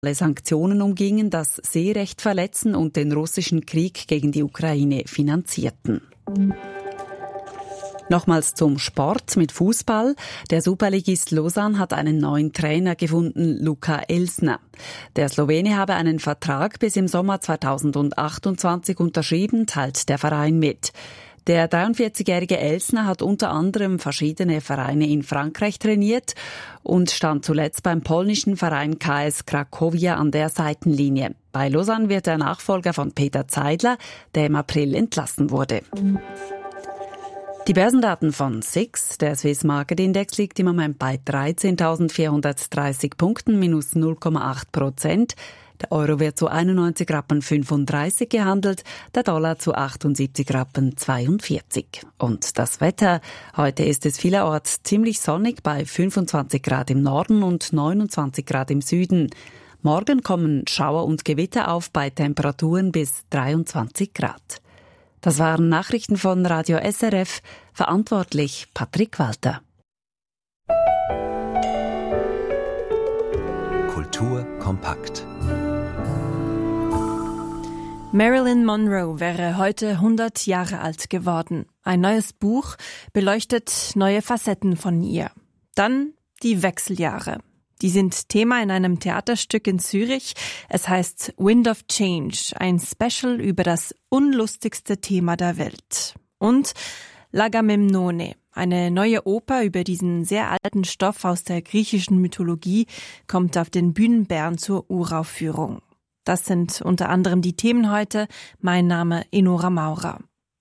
Sanktionen umgingen, das Seerecht verletzen und den russischen Krieg gegen die Ukraine finanzierten. Nochmals zum Sport mit Fußball. Der Superligist Lausanne hat einen neuen Trainer gefunden, Luka Elsner. Der Slowene habe einen Vertrag bis im Sommer 2028 unterschrieben, teilt der Verein mit. Der 43-jährige Elsner hat unter anderem verschiedene Vereine in Frankreich trainiert und stand zuletzt beim polnischen Verein KS Cracovia an der Seitenlinie. Bei Lausanne wird er Nachfolger von Peter Zeidler, der im April entlassen wurde. Die Börsendaten von SIX, der Swiss Market Index, liegt im Moment bei 13.430 Punkten, minus 0,8%. Der Euro wird zu 91,35 Rappen gehandelt, der Dollar zu 78,42 Rappen. Und das Wetter? Heute ist es vielerorts ziemlich sonnig bei 25 Grad im Norden und 29 Grad im Süden. Morgen kommen Schauer und Gewitter auf bei Temperaturen bis 23 Grad. Das waren Nachrichten von Radio SRF, verantwortlich Patrick Walter. Kultur kompakt. Marilyn Monroe wäre heute 100 Jahre alt geworden. Ein neues Buch beleuchtet neue Facetten von ihr. Dann die Wechseljahre. Die sind Thema in einem Theaterstück in Zürich. Es heißt Wind of Change, ein Special über das unlustigste Thema der Welt. Und L'agamemnone, eine neue Oper über diesen sehr alten Stoff aus der griechischen Mythologie, kommt auf den Bühnen Bern zur Uraufführung. Das sind unter anderem die Themen heute. Mein Name Enora Maurer.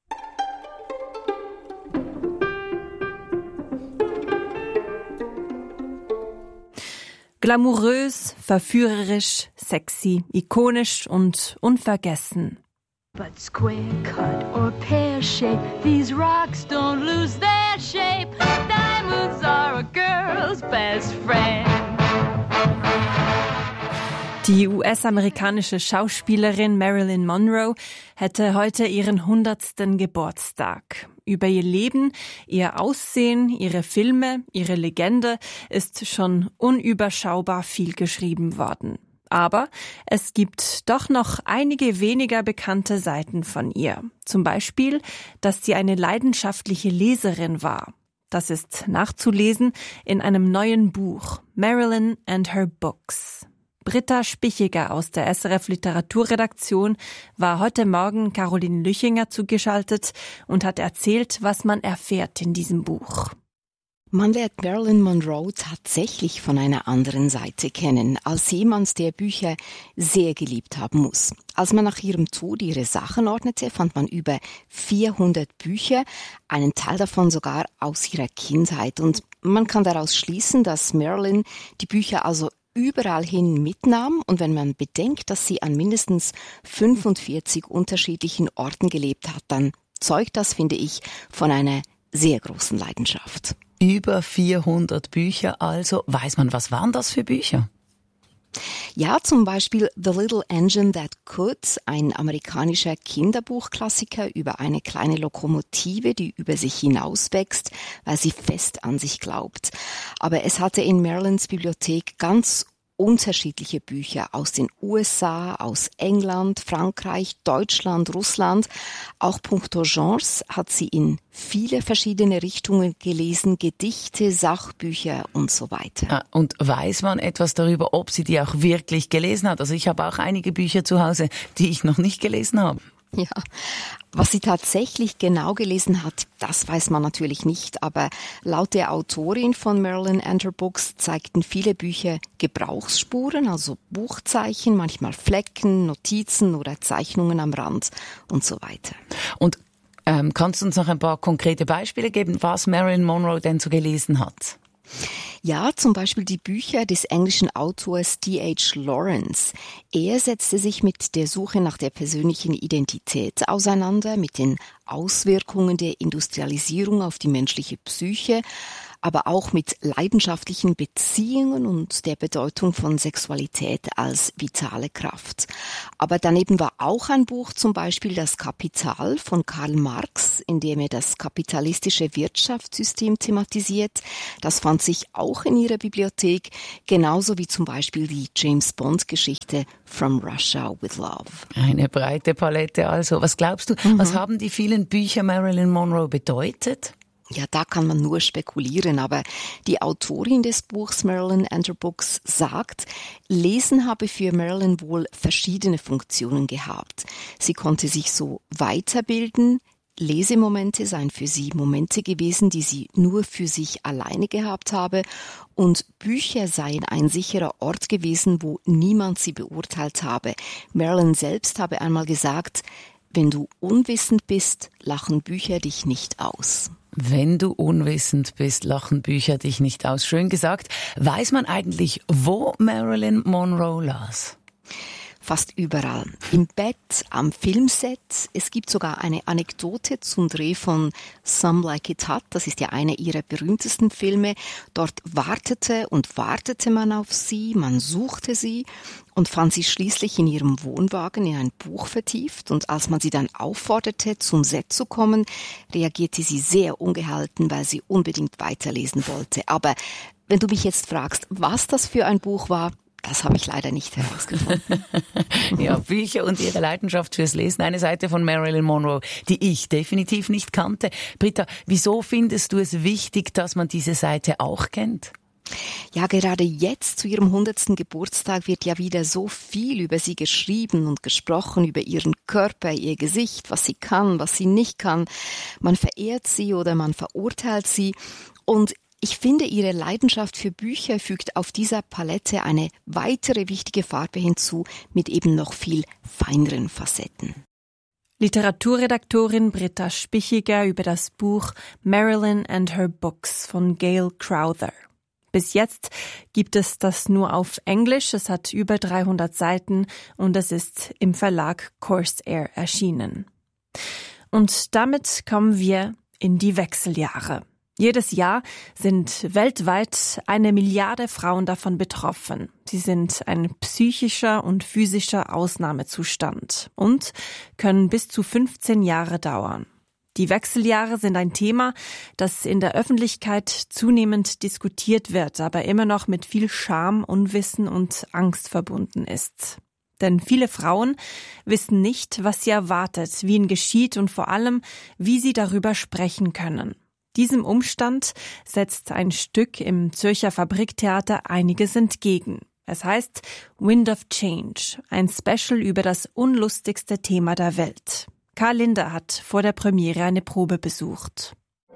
Glamourös, verführerisch, sexy, ikonisch und unvergessen. But square cut or pear shape, these rocks don't lose their shape. Diamonds are a girl's best friend. Die US-amerikanische Schauspielerin Marilyn Monroe hätte heute ihren 100. Geburtstag. Über ihr Leben, ihr Aussehen, ihre Filme, ihre Legende ist schon unüberschaubar viel geschrieben worden. Aber es gibt doch noch einige weniger bekannte Seiten von ihr. Zum Beispiel, dass sie eine leidenschaftliche Leserin war. Das ist nachzulesen in einem neuen Buch, Marilyn and Her Books. Britta Spichiger aus der SRF Literaturredaktion war heute Morgen Caroline Lüchinger zugeschaltet und hat erzählt, was man erfährt in diesem Buch. Man lernt Marilyn Monroe tatsächlich von einer anderen Seite kennen, als jemand, der Bücher sehr geliebt haben muss. Als man nach ihrem Tod ihre Sachen ordnete, fand man über 400 Bücher, einen Teil davon sogar aus ihrer Kindheit. Und man kann daraus schließen, dass Marilyn die Bücher also überall hin mitnahm, und wenn man bedenkt, dass sie an mindestens 45 unterschiedlichen Orten gelebt hat, dann zeugt das, finde ich, von einer sehr großen Leidenschaft. Über 400 Bücher also. Weiß man, was waren das für Bücher? Ja, zum Beispiel The Little Engine That Could, ein amerikanischer Kinderbuchklassiker über eine kleine Lokomotive, die über sich hinauswächst, weil sie fest an sich glaubt. Aber es hatte in Marilyns Bibliothek ganz unterschiedliche Bücher aus den USA, aus England, Frankreich, Deutschland, Russland. Auch puncto Genres hat sie in viele verschiedene Richtungen gelesen, Gedichte, Sachbücher und so weiter. Und weiß man etwas darüber, ob sie die auch wirklich gelesen hat? Also ich habe auch einige Bücher zu Hause, die ich noch nicht gelesen habe. Ja, was sie tatsächlich genau gelesen hat, das weiß man natürlich nicht, aber laut der Autorin von Marilyn and Her Books zeigten viele Bücher Gebrauchsspuren, also Buchzeichen, manchmal Flecken, Notizen oder Zeichnungen am Rand und so weiter. Und kannst du uns noch ein paar konkrete Beispiele geben, was Marilyn Monroe denn so gelesen hat? Ja, zum Beispiel die Bücher des englischen Autors D.H. Lawrence. Er setzte sich mit der Suche nach der persönlichen Identität auseinander, mit den Auswirkungen der Industrialisierung auf die menschliche Psyche. aber auch mit leidenschaftlichen Beziehungen und der Bedeutung von Sexualität als vitale Kraft. Aber daneben war auch ein Buch, zum Beispiel Das Kapital von Karl Marx, in dem er das kapitalistische Wirtschaftssystem thematisiert. Das fand sich auch in ihrer Bibliothek, genauso wie zum Beispiel die James-Bond-Geschichte From Russia with Love. Eine breite Palette also. Was glaubst du, was haben die vielen Bücher Marilyn Monroe bedeutet? Ja, da kann man nur spekulieren, aber die Autorin des Buchs Marilyn and Her Books sagt, Lesen habe für Marilyn wohl verschiedene Funktionen gehabt. Sie konnte sich so weiterbilden. Lesemomente seien für sie Momente gewesen, die sie nur für sich alleine gehabt habe, und Bücher seien ein sicherer Ort gewesen, wo niemand sie beurteilt habe. Marilyn selbst habe einmal gesagt, wenn du unwissend bist, lachen Bücher dich nicht aus. Wenn du unwissend bist, lachen Bücher dich nicht aus. Schön gesagt. Weiß man eigentlich, wo Marilyn Monroe las? Fast überall. Im Bett, am Filmset. Es gibt sogar eine Anekdote zum Dreh von Some Like It Hot. Das ist ja einer ihrer berühmtesten Filme. Dort wartete man auf sie, man suchte sie und fand sie schließlich in ihrem Wohnwagen in ein Buch vertieft. Und als man sie dann aufforderte, zum Set zu kommen, reagierte sie sehr ungehalten, weil sie unbedingt weiterlesen wollte. Aber wenn du mich jetzt fragst, was das für ein Buch war, das habe ich leider nicht herausgefunden. Ja, Bücher und ihre Leidenschaft fürs Lesen. Eine Seite von Marilyn Monroe, die ich definitiv nicht kannte. Britta, wieso findest du es wichtig, dass man diese Seite auch kennt? Ja, gerade jetzt zu ihrem 100. Geburtstag wird ja wieder so viel über sie geschrieben und gesprochen, über ihren Körper, ihr Gesicht, was sie kann, was sie nicht kann. Man verehrt sie oder man verurteilt sie. Und ich finde, ihre Leidenschaft für Bücher fügt auf dieser Palette eine weitere wichtige Farbe hinzu, mit eben noch viel feineren Facetten. Literaturredaktorin Britta Spichiger über das Buch Marilyn and Her Books von Gail Crowther. Bis jetzt gibt es das nur auf Englisch. Es hat über 300 Seiten und es ist im Verlag Corsair erschienen. Und damit kommen wir in die Wechseljahre. Jedes Jahr sind weltweit 1 Milliarde Frauen davon betroffen. Sie sind ein psychischer und physischer Ausnahmezustand und können bis zu 15 Jahre dauern. Die Wechseljahre sind ein Thema, das in der Öffentlichkeit zunehmend diskutiert wird, aber immer noch mit viel Scham, Unwissen und Angst verbunden ist. Denn viele Frauen wissen nicht, was sie erwartet, wie ihnen geschieht und vor allem, wie sie darüber sprechen können. Diesem Umstand setzt ein Stück im Zürcher Fabriktheater einiges entgegen. Es heißt Wind of Change, ein Special über das unlustigste Thema der Welt. Karl Linder hat vor der Premiere eine Probe besucht.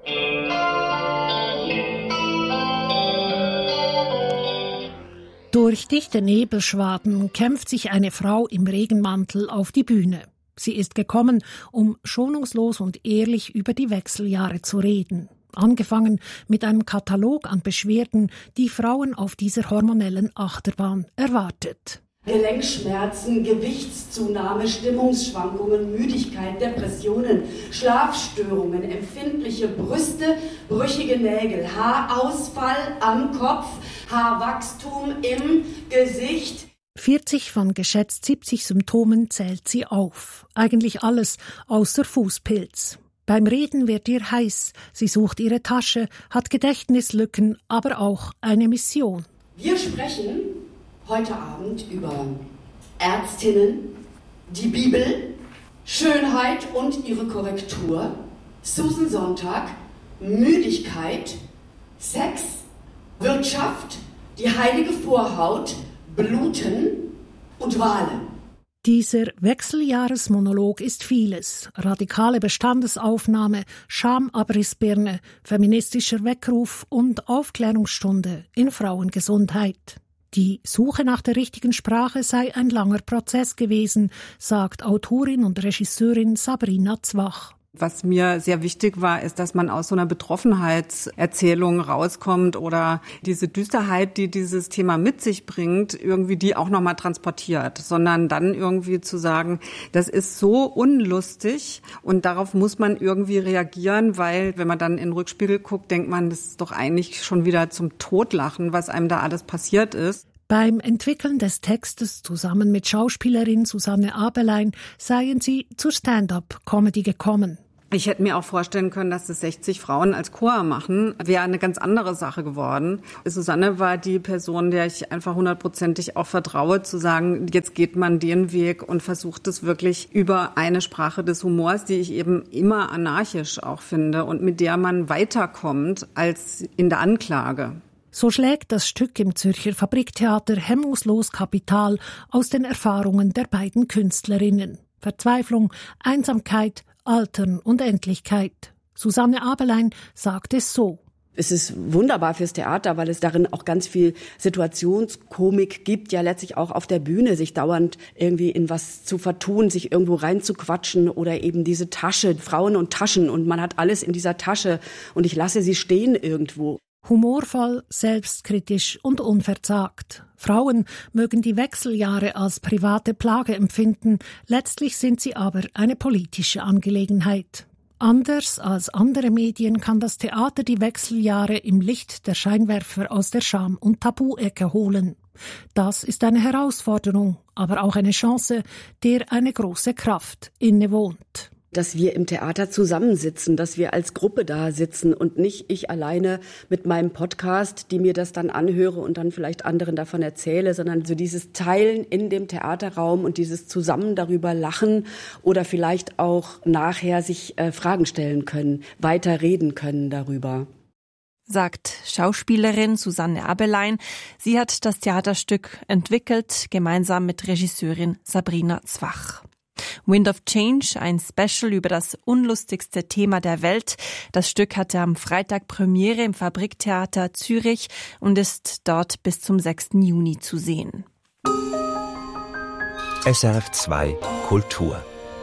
Durch dichte Nebelschwaden kämpft sich eine Frau im Regenmantel auf die Bühne. Sie ist gekommen, um schonungslos und ehrlich über die Wechseljahre zu reden. Angefangen mit einem Katalog an Beschwerden, die Frauen auf dieser hormonellen Achterbahn erwartet. Gelenkschmerzen, Gewichtszunahme, Stimmungsschwankungen, Müdigkeit, Depressionen, Schlafstörungen, empfindliche Brüste, brüchige Nägel, Haarausfall am Kopf, Haarwachstum im Gesicht. 40 von geschätzt 70 Symptomen zählt sie auf. Eigentlich alles außer Fußpilz. Beim Reden wird ihr heiß, sie sucht ihre Tasche, hat Gedächtnislücken, aber auch eine Mission. Wir sprechen heute Abend über Ärztinnen, die Bibel, Schönheit und ihre Korrektur, Susan Sonntag, Müdigkeit, Sex, Wirtschaft, die heilige Vorhaut, Bluten und Wahlen. Dieser Wechseljahresmonolog ist vieles. Radikale Bestandesaufnahme, Schamabrissbirne, feministischer Weckruf und Aufklärungsstunde in Frauengesundheit. Die Suche nach der richtigen Sprache sei ein langer Prozess gewesen, sagt Autorin und Regisseurin Sabrina Zwach. Was mir sehr wichtig war, ist, dass man aus so einer Betroffenheitserzählung rauskommt oder diese Düsterheit, die dieses Thema mit sich bringt, irgendwie die auch nochmal transportiert, sondern dann irgendwie zu sagen, das ist so unlustig und darauf muss man irgendwie reagieren, weil wenn man dann in den Rückspiegel guckt, denkt man, das ist doch eigentlich schon wieder zum Totlachen, was einem da alles passiert ist. Beim Entwickeln des Textes zusammen mit Schauspielerin Susanne Abelein seien sie zur Stand-up-Comedy gekommen. Ich hätte mir auch vorstellen können, dass das 60 Frauen als Chor machen, wäre eine ganz andere Sache geworden. Susanne war die Person, der ich einfach 100%ig auch vertraue, zu sagen, jetzt geht man den Weg und versucht es wirklich über eine Sprache des Humors, die ich eben immer anarchisch auch finde und mit der man weiterkommt als in der Anklage. So schlägt das Stück im Zürcher Fabriktheater hemmungslos Kapital aus den Erfahrungen der beiden Künstlerinnen. Verzweiflung, Einsamkeit, Altern und Endlichkeit. Susanne Abelein sagt es so. Es ist wunderbar fürs Theater, weil es darin auch ganz viel Situationskomik gibt, ja letztlich auch auf der Bühne, sich dauernd irgendwie in was zu vertun, sich irgendwo reinzuquatschen oder eben diese Tasche, Frauen und Taschen und man hat alles in dieser Tasche und ich lasse sie stehen irgendwo. Humorvoll, selbstkritisch und unverzagt. Frauen mögen die Wechseljahre als private Plage empfinden, letztlich sind sie aber eine politische Angelegenheit. Anders als andere Medien kann das Theater die Wechseljahre im Licht der Scheinwerfer aus der Scham- und Tabu-Ecke holen. Das ist eine Herausforderung, aber auch eine Chance, der eine große Kraft innewohnt. Dass wir im Theater zusammensitzen, dass wir als Gruppe da sitzen und nicht ich alleine mit meinem Podcast, die mir das dann anhöre und dann vielleicht anderen davon erzähle, sondern so dieses Teilen in dem Theaterraum und dieses zusammen darüber lachen oder vielleicht auch nachher sich Fragen stellen können, weiter reden können darüber. Sagt Schauspielerin Susanne Abelein. Sie hat das Theaterstück entwickelt, gemeinsam mit Regisseurin Sabrina Zwach. Wind of Change, ein Special über das unlustigste Thema der Welt. Das Stück hatte am Freitag Premiere im Fabriktheater Zürich und ist dort bis zum 6. Juni zu sehen. SRF 2 Kultur.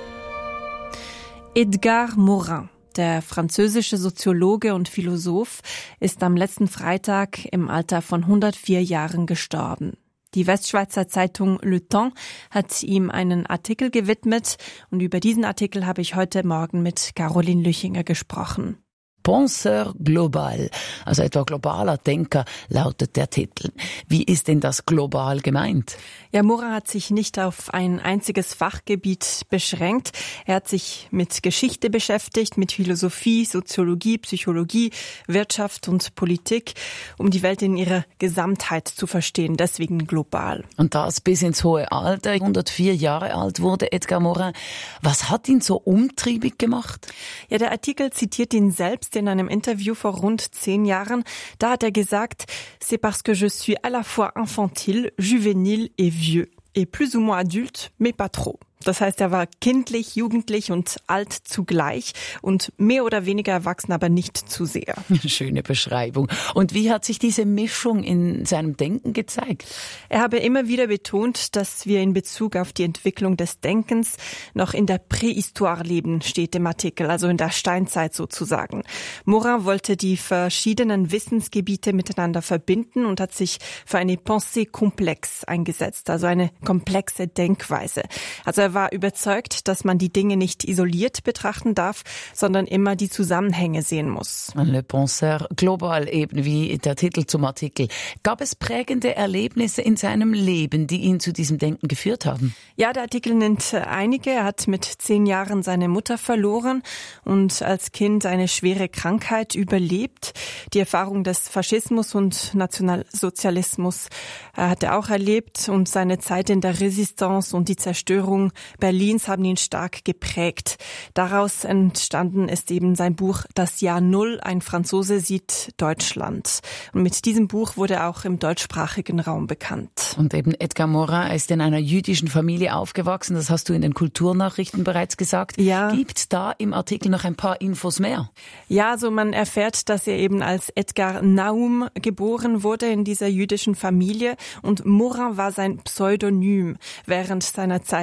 Edgar Morin, der französische Soziologe und Philosoph, ist am letzten Freitag im Alter von 104 Jahren gestorben. Die Westschweizer Zeitung Le Temps hat ihm einen Artikel gewidmet und über diesen Artikel habe ich heute Morgen mit Caroline Lüchinger gesprochen. Penseur global, also etwa globaler Denker, lautet der Titel. Wie ist denn das global gemeint? Ja, Morin hat sich nicht auf ein einziges Fachgebiet beschränkt. Er hat sich mit Geschichte beschäftigt, mit Philosophie, Soziologie, Psychologie, Wirtschaft und Politik, um die Welt in ihrer Gesamtheit zu verstehen, deswegen global. Und das bis ins hohe Alter, 104 Jahre alt wurde Edgar Morin. Was hat ihn so umtriebig gemacht? Ja, der Artikel zitiert ihn selbst in einem Interview vor rund 10 Jahren. Da hat er gesagt, c'est parce que je suis à la fois infantile, juvénile et vieux. Et plus ou moins adulte, mais pas trop. Das heißt, er war kindlich, jugendlich und alt zugleich und mehr oder weniger erwachsen, aber nicht zu sehr. Schöne Beschreibung. Und wie hat sich diese Mischung in seinem Denken gezeigt? Er habe immer wieder betont, dass wir in Bezug auf die Entwicklung des Denkens noch in der Prähistoire leben, steht im Artikel, also in der Steinzeit sozusagen. Morin wollte die verschiedenen Wissensgebiete miteinander verbinden und hat sich für eine Pensée complexe eingesetzt, also eine komplexe Denkweise. Also er war überzeugt, dass man die Dinge nicht isoliert betrachten darf, sondern immer die Zusammenhänge sehen muss. Le Penseur global eben, wie der Titel zum Artikel. Gab es prägende Erlebnisse in seinem Leben, die ihn zu diesem Denken geführt haben? Ja, der Artikel nennt einige. Er hat mit 10 Jahren seine Mutter verloren und als Kind eine schwere Krankheit überlebt. Die Erfahrung des Faschismus und Nationalsozialismus hat er auch erlebt und seine Zeit in der Resistance und die Zerstörung Berlins haben ihn stark geprägt. Daraus entstanden ist eben sein Buch Das Jahr Null, ein Franzose sieht Deutschland. Und mit diesem Buch wurde er auch im deutschsprachigen Raum bekannt. Und eben Edgar Morin ist in einer jüdischen Familie aufgewachsen, das hast du in den Kulturnachrichten bereits gesagt. Ja. Gibt's da im Artikel noch ein paar Infos mehr? Ja, also man erfährt, dass er eben als Edgar Naum geboren wurde in dieser jüdischen Familie und Morin war sein Pseudonym während seiner Zeit in der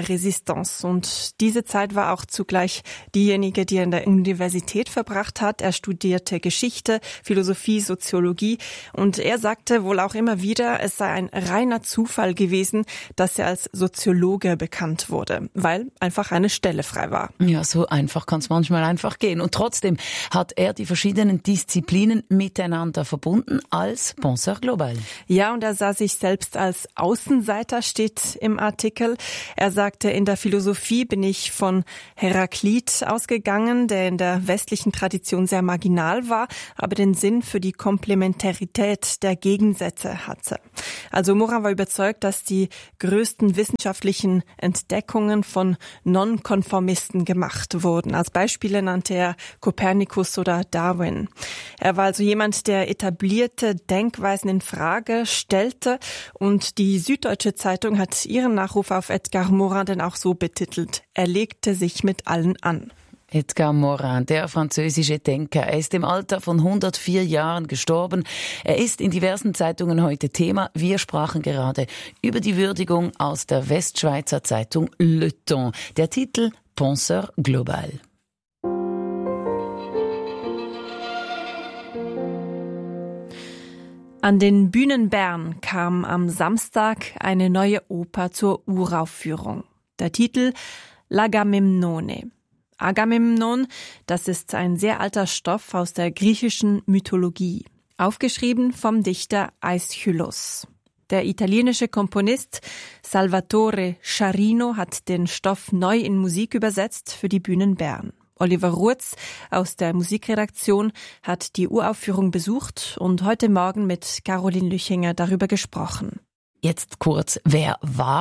Résistance. Und diese Zeit war auch zugleich diejenige, die er in der Universität verbracht hat. Er studierte Geschichte, Philosophie, Soziologie und er sagte wohl auch immer wieder, es sei ein reiner Zufall gewesen, dass er als Soziologe bekannt wurde, weil einfach eine Stelle frei war. Ja, so einfach kann es manchmal einfach gehen. Und trotzdem hat er die verschiedenen Disziplinen miteinander verbunden als Penseur global. Ja, und er sah sich selbst als Außenseiter, steht im Artikel. Er sagte, in der Philosophie bin ich von Heraklit ausgegangen, der in der westlichen Tradition sehr marginal war, aber den Sinn für die Komplementarität der Gegensätze hatte. Also Morin war überzeugt, dass die größten wissenschaftlichen Entdeckungen von Nonkonformisten gemacht wurden. Als Beispiele nannte er Kopernikus oder Darwin. Er war also jemand, der etablierte Denkweisen in Frage stellte und die Süddeutsche Zeitung hat ihren Nachruf auf Edgar Morin denn auch so betitelt: Er legte sich mit allen an. Edgar Morin, der französische Denker. Er ist im Alter von 104 Jahren gestorben. Er ist in diversen Zeitungen heute Thema. Wir sprachen gerade über die Würdigung aus der Westschweizer Zeitung Le Temps. Der Titel Penseur global. An den Bühnen Bern kam am Samstag eine neue Oper zur Uraufführung. Der Titel L'Agamemnone. Agamemnon, das ist ein sehr alter Stoff aus der griechischen Mythologie, aufgeschrieben vom Dichter Aeschylus. Der italienische Komponist Salvatore Sciarrino hat den Stoff neu in Musik übersetzt für die Bühnen Bern. Oliver Ruetz aus der Musikredaktion hat die Uraufführung besucht und heute Morgen mit Caroline Lüchinger darüber gesprochen. Jetzt kurz, wer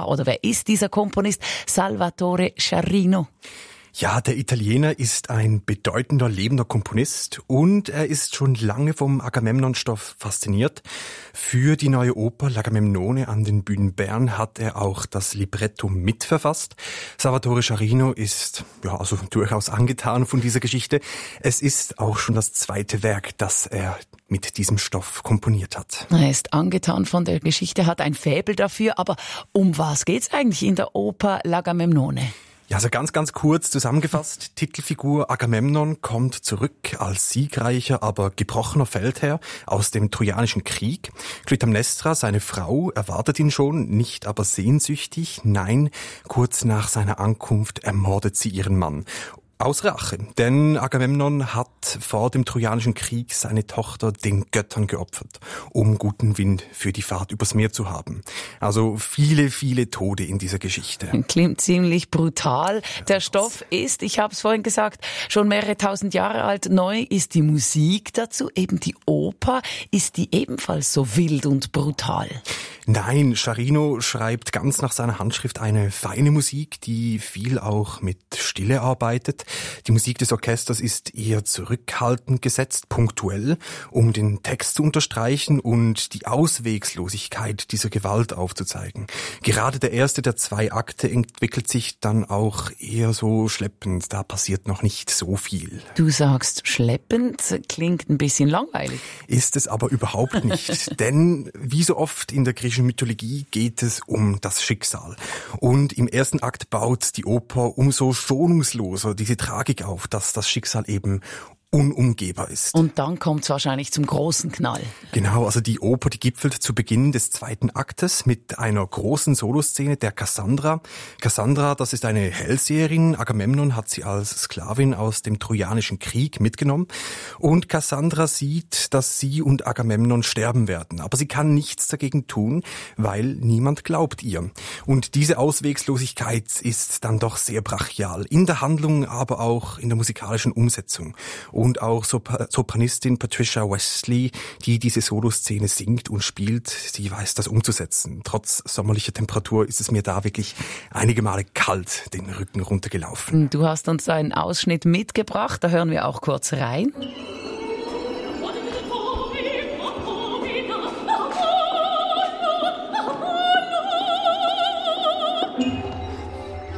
ist dieser Komponist Salvatore Sciarrino? Ja, der Italiener ist ein bedeutender lebender Komponist und er ist schon lange vom Agamemnon-Stoff fasziniert. Für die neue Oper L'Agamemnone an den Bühnen Bern hat er auch das Libretto mitverfasst. Salvatore Sciarrino ist also durchaus angetan von dieser Geschichte. Es ist auch schon das zweite Werk, das er mit diesem Stoff komponiert hat. Er ist angetan von der Geschichte, hat ein Faible dafür, aber um was geht's eigentlich in der Oper L'Agamemnone? Ja, also ganz kurz zusammengefasst. Titelfigur Agamemnon kommt zurück als siegreicher, aber gebrochener Feldherr aus dem Trojanischen Krieg. Clytemnestra, seine Frau, erwartet ihn schon, nicht aber sehnsüchtig. Nein, kurz nach seiner Ankunft ermordet sie ihren Mann. Aus Rache, denn Agamemnon hat vor dem Trojanischen Krieg seine Tochter den Göttern geopfert, um guten Wind für die Fahrt übers Meer zu haben. Also viele Tode in dieser Geschichte. Klingt ziemlich brutal. Der Stoff ist, ich habe es vorhin gesagt, schon mehrere tausend Jahre alt. Neu ist die Musik dazu, eben die Oper. Ist die ebenfalls so wild und brutal? Nein, Sciarrino schreibt ganz nach seiner Handschrift eine feine Musik, die viel auch mit Stille arbeitet. Die Musik des Orchesters ist eher zurückhaltend gesetzt, punktuell, um den Text zu unterstreichen und die Auswegslosigkeit dieser Gewalt aufzuzeigen. Gerade der erste der zwei Akte entwickelt sich dann auch eher so schleppend. Da passiert noch nicht so viel. Du sagst schleppend, klingt ein bisschen langweilig. Ist es aber überhaupt nicht, denn wie so oft in der griechischen Mythologie geht es um das Schicksal. Und im ersten Akt baut die Oper umso schonungsloser diese Tragik auf, dass das Schicksal eben unumgehbar ist. Und dann kommt es wahrscheinlich zum großen Knall. Genau, also die Oper, die gipfelt zu Beginn des zweiten Aktes mit einer großen Soloszene der Kassandra. Kassandra, das ist eine Hellseherin. Agamemnon hat sie als Sklavin aus dem Trojanischen Krieg mitgenommen. Und Kassandra sieht, dass sie und Agamemnon sterben werden. Aber sie kann nichts dagegen tun, weil niemand glaubt ihr. Und diese Auswegslosigkeit ist dann doch sehr brachial. In der Handlung, aber auch in der musikalischen Umsetzung. Und auch Sopranistin Patricia Wesley, die diese Soloszene singt und spielt, sie weiß das umzusetzen. Trotz sommerlicher Temperatur ist es mir da wirklich einige Male kalt den Rücken runtergelaufen. Du hast uns einen Ausschnitt mitgebracht, da hören wir auch kurz rein.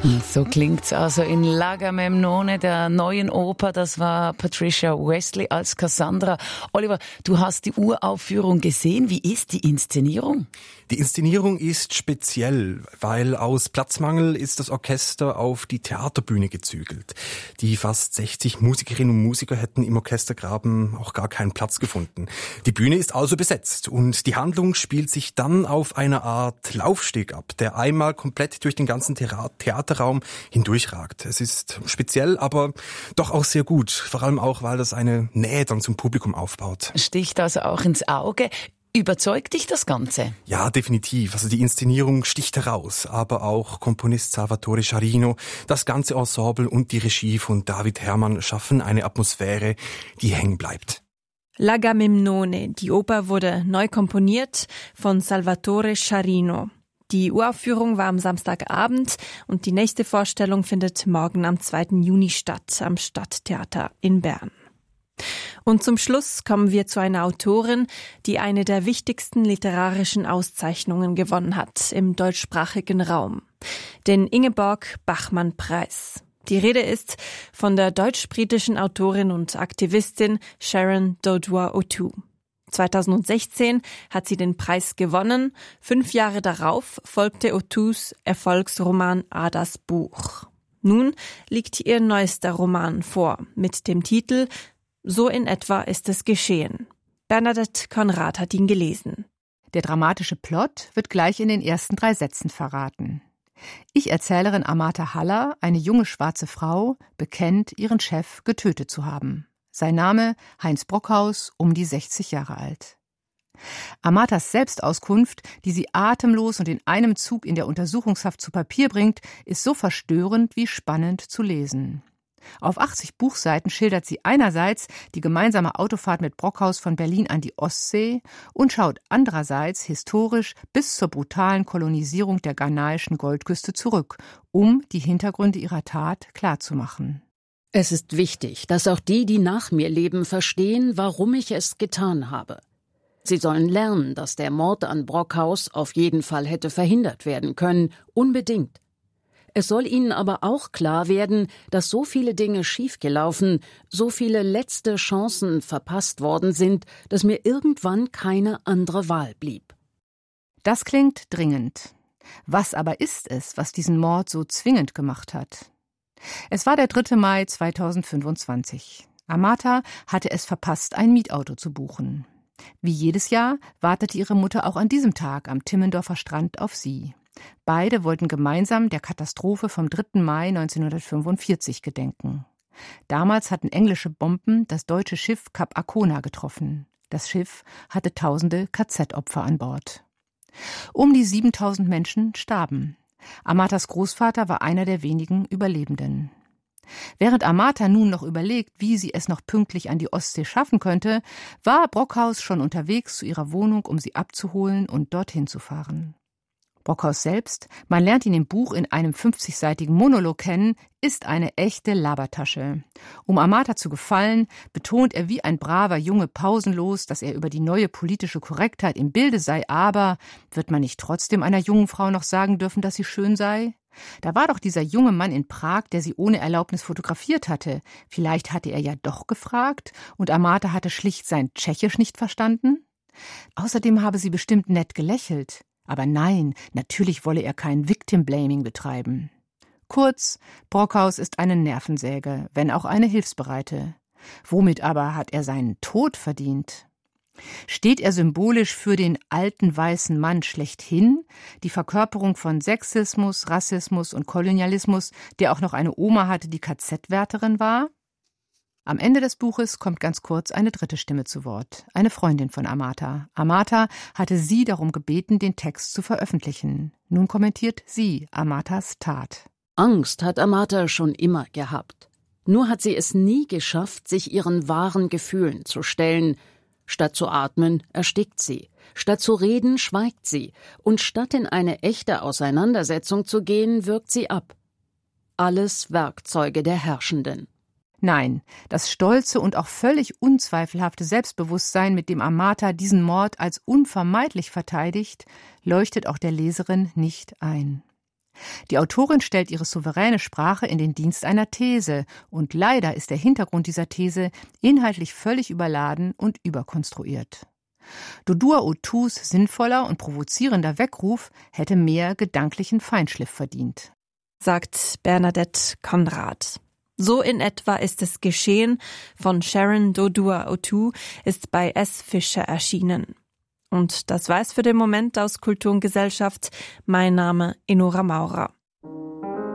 So klingt's also in L'agamemnone, der neuen Oper. Das war Patricia Westley als Cassandra. Oliver, du hast die Uraufführung gesehen. Wie ist die Inszenierung? Die Inszenierung ist speziell, weil aus Platzmangel ist das Orchester auf die Theaterbühne gezügelt. Die fast 60 Musikerinnen und Musiker hätten im Orchestergraben auch gar keinen Platz gefunden. Die Bühne ist also besetzt und die Handlung spielt sich dann auf einer Art Laufsteg ab, der einmal komplett durch den ganzen Theaterraum hindurchragt. Es ist speziell, aber doch auch sehr gut, vor allem auch, weil das eine Nähe dann zum Publikum aufbaut. Sticht also auch ins Auge. Überzeugt dich das Ganze? Ja, definitiv. Also die Inszenierung sticht heraus, aber auch Komponist Salvatore Scharino, das ganze Ensemble und die Regie von David Herrmann schaffen eine Atmosphäre, die hängen bleibt. L'agamemnone, die Oper wurde neu komponiert von Salvatore Scharino. Die Uraufführung war am Samstagabend und die nächste Vorstellung findet morgen am 2. Juni statt, am Stadttheater in Bern. Und zum Schluss kommen wir zu einer Autorin, die eine der wichtigsten literarischen Auszeichnungen gewonnen hat im deutschsprachigen Raum, den Ingeborg-Bachmann-Preis. Die Rede ist von der deutsch-britischen Autorin und Aktivistin Sharon Dodua-O'Toole. 2016 hat sie den Preis gewonnen. 5 Jahre darauf folgte O'Tooles Erfolgsroman Adas Buch. Nun liegt ihr neuester Roman vor mit dem Titel So in etwa ist es geschehen. Bernadette Konrad hat ihn gelesen. Der dramatische Plot wird gleich in den ersten 3 Sätzen verraten. Ich-Erzählerin Amata Haller, eine junge schwarze Frau, bekennt, ihren Chef getötet zu haben. Sein Name Heinz Brockhaus, um die 60 Jahre alt. Amatas Selbstauskunft, die sie atemlos und in einem Zug in der Untersuchungshaft zu Papier bringt, ist so verstörend wie spannend zu lesen. Auf 80 Buchseiten schildert sie einerseits die gemeinsame Autofahrt mit Brockhaus von Berlin an die Ostsee und schaut andererseits historisch bis zur brutalen Kolonisierung der ghanaischen Goldküste zurück, um die Hintergründe ihrer Tat klarzumachen. Es ist wichtig, dass auch die, die nach mir leben, verstehen, warum ich es getan habe. Sie sollen lernen, dass der Mord an Brockhaus auf jeden Fall hätte verhindert werden können, unbedingt. Es soll ihnen aber auch klar werden, dass so viele Dinge schiefgelaufen, so viele letzte Chancen verpasst worden sind, dass mir irgendwann keine andere Wahl blieb. Das klingt dringend. Was aber ist es, was diesen Mord so zwingend gemacht hat? Es war der 3. Mai 2025. Amata hatte es verpasst, ein Mietauto zu buchen. Wie jedes Jahr wartete ihre Mutter auch an diesem Tag am Timmendorfer Strand auf sie. Beide wollten gemeinsam der Katastrophe vom 3. Mai 1945 gedenken. Damals hatten englische Bomben das deutsche Schiff Cap Arcona getroffen. Das Schiff hatte tausende KZ-Opfer an Bord. Um die 7000 Menschen starben. Amatas Großvater war einer der wenigen Überlebenden. Während Amata nun noch überlegt, wie sie es noch pünktlich an die Ostsee schaffen könnte, war Brockhaus schon unterwegs zu ihrer Wohnung, um sie abzuholen und dorthin zu fahren. Brockhaus selbst, man lernt ihn im Buch in einem 50-seitigen Monolog kennen, ist eine echte Labertasche. Um Amata zu gefallen, betont er wie ein braver Junge pausenlos, dass er über die neue politische Korrektheit im Bilde sei, aber wird man nicht trotzdem einer jungen Frau noch sagen dürfen, dass sie schön sei? Da war doch dieser junge Mann in Prag, der sie ohne Erlaubnis fotografiert hatte. Vielleicht hatte er ja doch gefragt und Amata hatte schlicht sein Tschechisch nicht verstanden? Außerdem habe sie bestimmt nett gelächelt. Aber nein, natürlich wolle er kein Victim-Blaming betreiben. Kurz, Brockhaus ist eine Nervensäge, wenn auch eine hilfsbereite. Womit aber hat er seinen Tod verdient? Steht er symbolisch für den alten weißen Mann schlechthin, die Verkörperung von Sexismus, Rassismus und Kolonialismus, der auch noch eine Oma hatte, die KZ-Wärterin war? Am Ende des Buches kommt ganz kurz eine dritte Stimme zu Wort, eine Freundin von Amata. Amata hatte sie darum gebeten, den Text zu veröffentlichen. Nun kommentiert sie Amatas Tat. Angst hat Amata schon immer gehabt. Nur hat sie es nie geschafft, sich ihren wahren Gefühlen zu stellen. Statt zu atmen, erstickt sie. Statt zu reden, schweigt sie. Und statt in eine echte Auseinandersetzung zu gehen, wirkt sie ab. Alles Werkzeuge der Herrschenden. Nein, das stolze und auch völlig unzweifelhafte Selbstbewusstsein, mit dem Amata diesen Mord als unvermeidlich verteidigt, leuchtet auch der Leserin nicht ein. Die Autorin stellt ihre souveräne Sprache in den Dienst einer These und leider ist der Hintergrund dieser These inhaltlich völlig überladen und überkonstruiert. Dodua Otus sinnvoller und provozierender Weckruf hätte mehr gedanklichen Feinschliff verdient, sagt Bernadette Conrad. So in etwa ist es geschehen von Sharon Dodua Otu, ist bei S. Fischer erschienen. Und das war's für den Moment aus Kultur und Gesellschaft. Mein Name Enora Maurer.